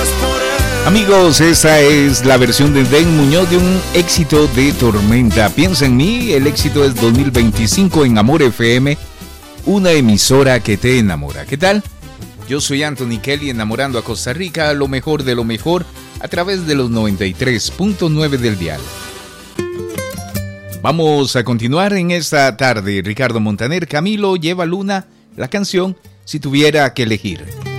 Amigos, esa es la versión de Den Muñoz de un éxito de Tormenta. Piensa en mí, el éxito es 2025 en Amor FM, una emisora que te enamora. ¿Qué tal? Yo soy Anthony Kelly, enamorando a Costa Rica, lo mejor de lo mejor, a través de los 93.9 del dial. Vamos a continuar en esta tarde. Ricardo Montaner, Camilo, Lleva Luna, la canción Si tuviera que elegir.